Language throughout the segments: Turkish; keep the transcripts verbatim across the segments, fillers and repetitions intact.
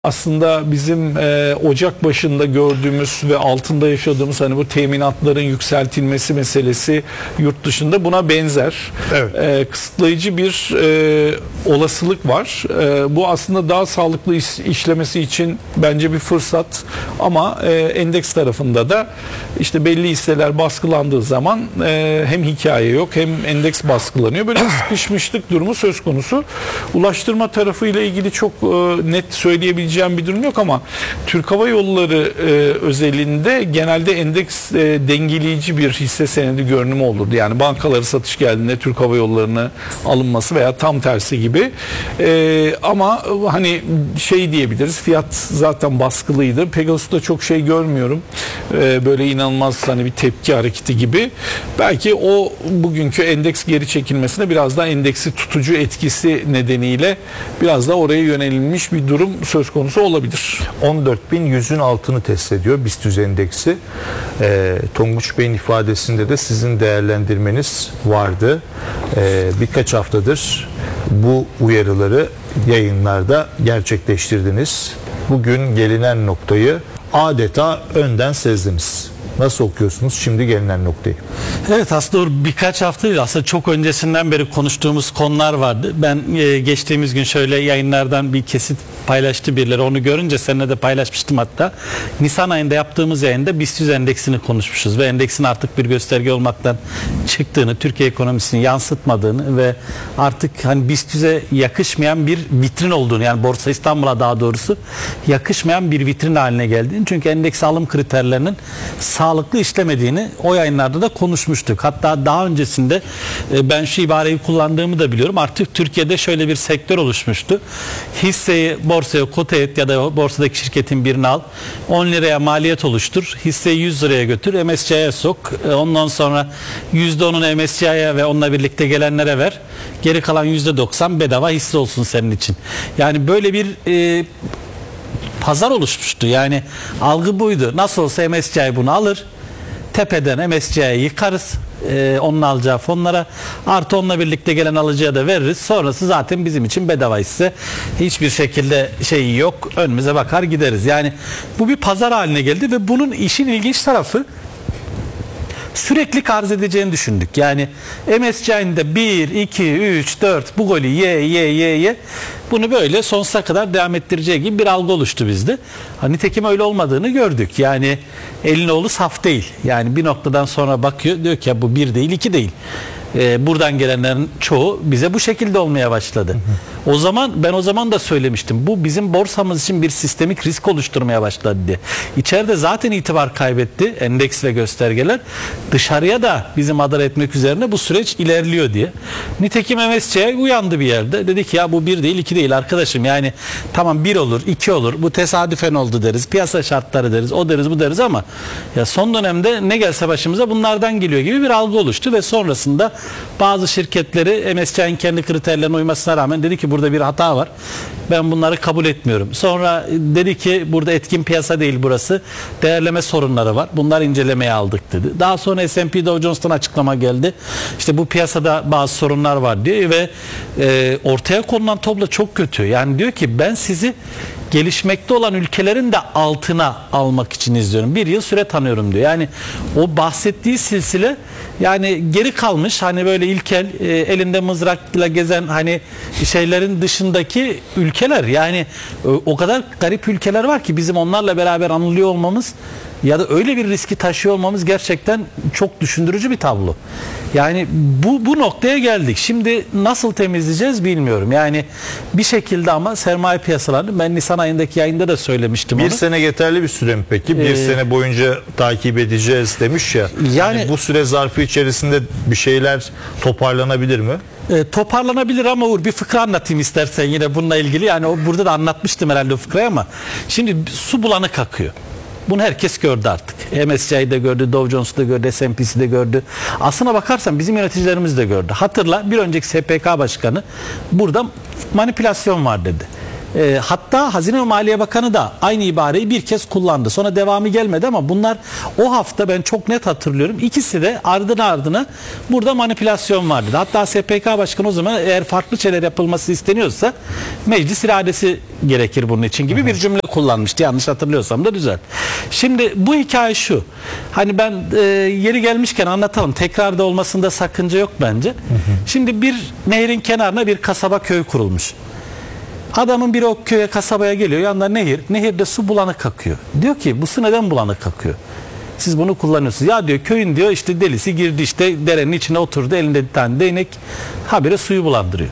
Aslında bizim e, Ocak başında gördüğümüz ve altında yaşadığımız hani bu teminatların yükseltilmesi meselesi yurt dışında buna benzer. Evet. E, kısıtlayıcı bir e, olasılık var. E, bu aslında daha sağlıklı iş, işlemesi için bence bir fırsat ama e, endeks tarafında da işte belli hisseler baskılandığı zaman e, hem hikaye yok hem endeks baskılanıyor. Böyle sıkışmışlık durumu söz konusu. Ulaştırma tarafı ile ilgili çok e, net söyleyebileceğim bir durum yok ama Türk Hava Yolları e, özelinde genelde endeks e, dengeleyici bir hisse senedi görünümü olurdu. Yani bankaları satış geldiğinde Türk Hava Yolları'na alınması veya tam tersi gibi. E, ama hani şey diyebiliriz, fiyat zaten baskılıydı. Pegasus'ta çok şey görmüyorum. E, böyle inanılmaz hani bir tepki hareketi gibi. Belki o bugünkü endeks geri çekilmesine biraz daha endeksi tutucu etkisi nedeniyle biraz da oraya yönelilmiş bir durum söz konusu olabilir. on dört bin yüzün altını test ediyor BIST yüz endeksi. E, Tonguç Bey'in ifadesinde de sizin değerlendirmeniz vardı. E, birkaç haftadır bu uyarıları yayınlarda gerçekleştirdiniz. Bugün gelinen noktayı adeta önden sezdiniz. Nasıl okuyorsunuz şimdi gelinen noktayı? Evet, aslında birkaç hafta değil, aslında çok öncesinden beri konuştuğumuz konular vardı. Ben e, geçtiğimiz gün şöyle yayınlardan bir kesit paylaştı birileri, onu görünce seninle de paylaşmıştım hatta. Nisan ayında yaptığımız yayında BIST yüz endeksini konuşmuşuz ve endeksin artık bir gösterge olmaktan çıktığını, Türkiye ekonomisini yansıtmadığını ve artık hani BIST yüze yakışmayan bir vitrin olduğunu, yani Borsa İstanbul'a daha doğrusu yakışmayan bir vitrin haline geldiğini, çünkü endeks alım kriterlerinin sağlıklı işlemediğini o yayınlarda da konuşmuştuk. Hatta daha öncesinde ben şu ibareyi kullandığımı da biliyorum. Artık Türkiye'de şöyle bir sektör oluşmuştu. Hisseyi borsaya kote et ya da borsadaki şirketin birini al. on liraya maliyet oluştur. Hisseyi yüz liraya götür. M S C I'ye sok. Ondan sonra yüzde onunu M S C I'ye ve onunla birlikte gelenlere ver. Geri kalan yüzde doksan bedava hisse olsun senin için. Yani böyle bir e, pazar oluşmuştu. Yani algı buydu. Nasıl olsa M S C I bunu alır. Tepeden M S C I'yi yıkarız. Ee, onun alacağı fonlara. Artı onunla birlikte gelen alıcıya da veririz. Sonrası zaten bizim için bedava hisse. Hiçbir şekilde şeyi yok. Önümüze bakar gideriz. Yani bu bir pazar haline geldi ve bunun işin ilginç tarafı, sürekli arz edeceğini düşündük. Yani M S C I'nin de bir, iki, üç, dört bu golü ye ye ye ye bunu böyle sonsuza kadar devam ettireceği gibi bir algı oluştu bizde. Hani nitekim öyle olmadığını gördük. Yani Elinoğlu saf değil. Yani bir noktadan sonra bakıyor, diyor ki ya bu bir değil, iki değil. Ee, buradan gelenlerin çoğu bize bu şekilde olmaya başladı. Hı hı. O zaman ben o zaman da söylemiştim. Bu bizim borsamız için bir sistemik risk oluşturmaya başladı diye. İçeride zaten itibar kaybetti endeks ve göstergeler. Dışarıya da bizim madar etmek üzerine bu süreç ilerliyor diye. Nitekim M S C I uyandı bir yerde. Dedi ki ya bu bir değil, iki değil arkadaşım. Yani tamam bir olur, iki olur. Bu tesadüfen oldu deriz. Piyasa şartları deriz. O deriz, bu deriz ama ya son dönemde ne gelse başımıza bunlardan geliyor gibi bir algı oluştu ve sonrasında bazı şirketleri M S C I'nin kendi kriterlerine uymasına rağmen dedi ki burada bir hata var. Ben bunları kabul etmiyorum. Sonra dedi ki burada etkin piyasa değil burası. Değerleme sorunları var. Bunları incelemeye aldık dedi. Daha sonra S and P Dow Jones'tan açıklama geldi. İşte bu piyasada bazı sorunlar var diye ve e, ortaya konulan tablo çok kötü. Yani diyor ki ben sizi gelişmekte olan ülkelerin de altına almak için izliyorum. Bir yıl süre tanıyorum diyor. Yani o bahsettiği silsile yani geri kalmış, hani böyle ilkel e, elinde mızrakla gezen hani şeylerin dışındaki ülkeler, yani e, o kadar garip ülkeler var ki bizim onlarla beraber anılıyor olmamız ya da öyle bir riski taşıyor olmamız gerçekten çok düşündürücü bir tablo. Yani bu bu noktaya geldik. Şimdi nasıl temizleyeceğiz bilmiyorum. Yani bir şekilde ama sermaye piyasalarını, ben Nisan ayındaki yayında da söylemiştim bir onu. Bir sene yeterli bir süre mi peki? Bir ee, sene boyunca takip edeceğiz demiş ya. Yani hani bu süre zarfı içerisinde bir şeyler toparlanabilir mi? E, toparlanabilir ama Uğur, bir fıkra anlatayım istersen yine bununla ilgili. Yani o, burada da anlatmıştım herhalde o fıkrayı ama şimdi su bulanık akıyor. Bunu herkes gördü artık. M S C I'de gördü, Dow Jones'u da gördü, S and P'si de gördü. Aslına bakarsan bizim yöneticilerimiz de gördü. Hatırla, bir önceki S P K Başkanı burada manipülasyon var dedi. E, hatta Hazine ve Maliye Bakanı da aynı ibareyi bir kez kullandı. Sonra devamı gelmedi ama bunlar o hafta ben çok net hatırlıyorum. İkisi de ardına ardına burada manipülasyon vardı. Hatta S P K Başkanı o zaman eğer farklı şeyler yapılması isteniyorsa meclis iradesi gerekir bunun için gibi bir cümle kullanmıştı. Yanlış hatırlıyorsam da düzelt. Şimdi bu hikaye şu. Hani ben e, yeri gelmişken anlatalım. Tekrarda olmasında sakınca yok bence. Hı hı. Şimdi bir nehrin kenarına bir kasaba köy kurulmuş. Adamın biri o köye kasabaya geliyor. Yanında nehir. Nehirde su bulanık akıyor. Diyor ki bu su neden bulanık akıyor? Siz bunu kullanıyorsunuz. Ya diyor köyün diyor işte delisi girdi işte derenin içine oturdu. Elinde bir tane değnek habire suyu bulandırıyor.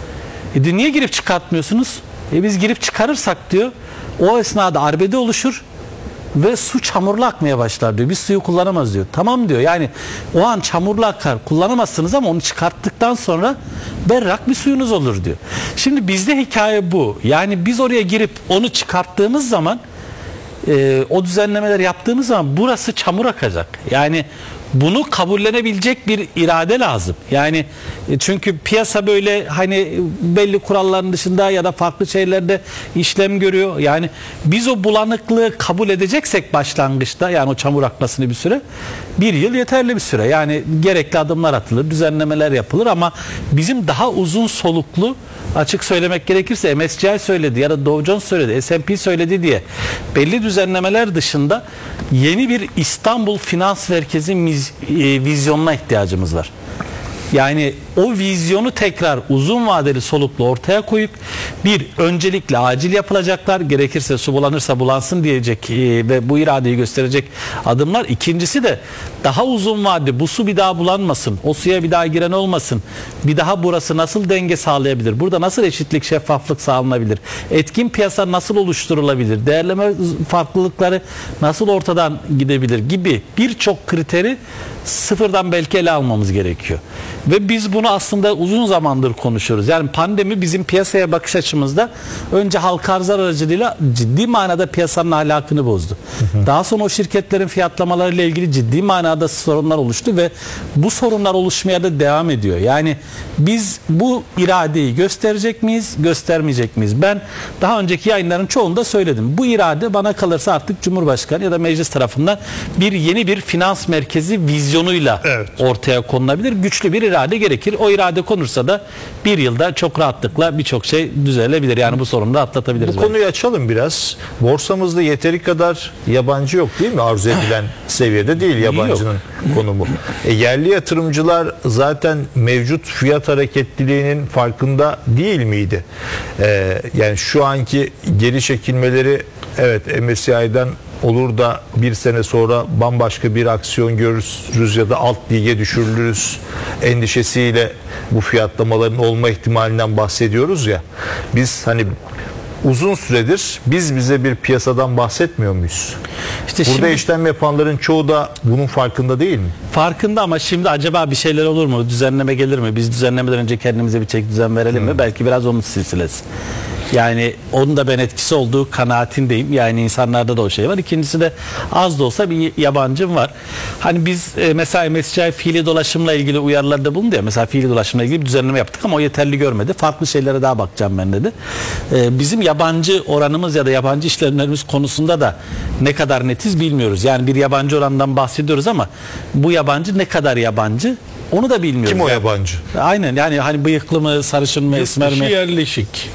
E diyor, niye girip çıkartmıyorsunuz? E biz girip çıkarırsak diyor o esnada arbede oluşur ve su çamurlu akmaya başlar diyor. Biz suyu kullanamaz diyor. Tamam diyor. Yani o an çamurlu akar kullanamazsınız ama onu çıkarttıktan sonra berrak bir suyunuz olur diyor. Şimdi bizde hikaye bu. Yani biz oraya girip onu çıkarttığımız zaman e, o düzenlemeler yaptığımız zaman burası çamur akacak. Yani bunu kabullenebilecek bir irade lazım. Yani çünkü piyasa böyle hani belli kuralların dışında ya da farklı şeylerde işlem görüyor. Yani biz o bulanıklığı kabul edeceksek başlangıçta yani o çamur akmasını bir süre bir yıl yeterli bir süre. Yani gerekli adımlar atılır, düzenlemeler yapılır ama bizim daha uzun soluklu açık söylemek gerekirse M S C I söyledi ya da Dow Jones söyledi, S and P söyledi diye belli düzenlemeler dışında yeni bir İstanbul Finans Merkezi vizyonuna ihtiyacımız var. Yani o vizyonu tekrar uzun vadeli soluklu ortaya koyup bir öncelikle acil yapılacaklar gerekirse su bulanırsa bulansın diyecek e, ve bu iradeyi gösterecek adımlar. İkincisi de daha uzun vadeli bu su bir daha bulanmasın, o suya bir daha giren olmasın, bir daha burası nasıl denge sağlayabilir, burada nasıl eşitlik şeffaflık sağlanabilir, etkin piyasa nasıl oluşturulabilir, değerleme farklılıkları nasıl ortadan gidebilir gibi birçok kriteri sıfırdan belki ele almamız gerekiyor. Ve biz bunu aslında uzun zamandır konuşuyoruz. Yani pandemi bizim piyasaya bakış açımızda önce halka arzlar aracılığıyla ciddi manada piyasanın ahlakını bozdu. Hı hı. Daha sonra o şirketlerin fiyatlamalarıyla ilgili ciddi manada sorunlar oluştu ve bu sorunlar oluşmaya da devam ediyor. Yani biz bu iradeyi gösterecek miyiz, göstermeyecek miyiz? Ben daha önceki yayınların çoğunda söyledim. Bu irade bana kalırsa artık Cumhurbaşkanı ya da meclis tarafından bir yeni bir finans merkezi vizyonuyla evet. ortaya konulabilir. Güçlü bir irade gerekir. O irade konursa da bir yılda çok rahatlıkla birçok şey düzelebilir. Yani bu sorunu da atlatabiliriz. Bu konuyu açalım biraz. Borsamızda yeteri kadar yabancı yok değil mi? Arzu edilen seviyede değil yabancının yok. konumu. E, yerli yatırımcılar zaten mevcut fiyat hareketliliğinin farkında değil miydi? E, yani şu anki geri çekilmeleri evet M S C I'den olur da bir sene sonra bambaşka bir aksiyon görürüz ya da alt lige düşürülürüz endişesiyle bu fiyatlamaların olma ihtimalinden bahsediyoruz ya. Biz hani uzun süredir biz bize bir piyasadan bahsetmiyor muyuz? İşte burada şimdi, işlem yapanların çoğu da bunun farkında değil mi? Farkında ama şimdi acaba bir şeyler olur mu? Düzenleme gelir mi? Biz düzenlemeden önce kendimize bir çek düzen verelim hmm. mi? Belki biraz onun silsilesi. Yani onun da ben etkisi olduğu kanaatindeyim. Yani insanlarda da o şey var. İkincisi de az da olsa bir yabancım var. Hani biz e, mesela M S C I fiili dolaşımla ilgili uyarılarda bulundu ya. Mesela fiili dolaşımla ilgili bir düzenleme yaptık ama o yeterli görmedi. Farklı şeylere daha bakacağım ben dedi. E, bizim yabancı oranımız ya da yabancı işlemlerimiz konusunda da ne kadar netiz bilmiyoruz. Yani bir yabancı oranından bahsediyoruz ama bu yabancı ne kadar yabancı? Onu da bilmiyoruz. Kim o yabancı? Aynen yani hani bıyıklı mı, sarışın mı, esmer mi? Yerleşik.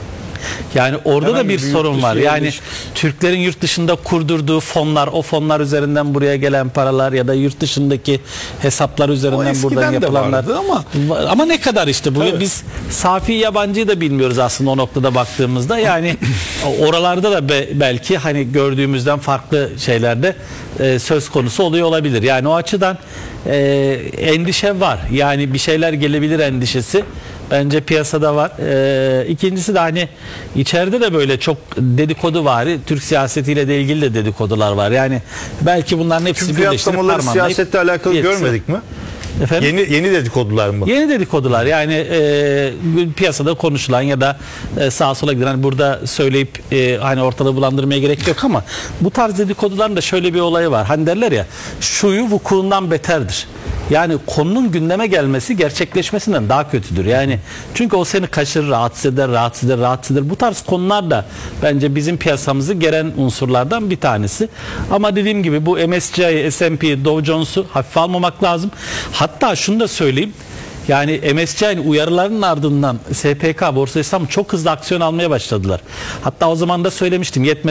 Yani orada Hemen da bir sorun var. Yani yerleşik. Türklerin yurt dışında kurdurduğu fonlar, o fonlar üzerinden buraya gelen paralar ya da yurt dışındaki hesaplar üzerinden buradan yapılanlar. Ama ama ne kadar işte bu? Evet. Biz safi yabancıyı da bilmiyoruz aslında o noktada baktığımızda. Yani oralarda da be, belki hani gördüğümüzden farklı şeylerde e, söz konusu oluyor olabilir. Yani o açıdan e, endişe var. Yani bir şeyler gelebilir endişesi. Bence piyasada var. Ee, ikincisi de hani içeride de böyle çok dedikodu var. Türk siyasetiyle de ilgili de dedikodular var. Yani belki bunların hepsi birleştirip fiyatlamaları siyasetle alakalı yetsin. Görmedik mi? Efendim? Yeni yeni dedikodular mı? Yeni dedikodular. Yani e, piyasada konuşulan ya da e, sağa sola giden hani burada söyleyip e, hani ortalığı bulandırmaya gerek yok ama bu tarz dedikoduların da şöyle bir olayı var. Hani derler ya şuyu vukuundan beterdir. Yani konunun gündeme gelmesi gerçekleşmesinden daha kötüdür. Yani çünkü o seni kaçırır, rahatsız eder, rahatsız eder, rahatsız eder. Bu tarz konular da bence bizim piyasamızı geren unsurlardan bir tanesi. Ama dediğim gibi bu M S C I, S and P, Dow Jones'u hafife almamak lazım. Hatta şunu da söyleyeyim. Yani M S C I'nin uyarılarının ardından S P K, Borsa İstanbul çok hızlı aksiyon almaya başladılar. Hatta o zaman da söylemiştim.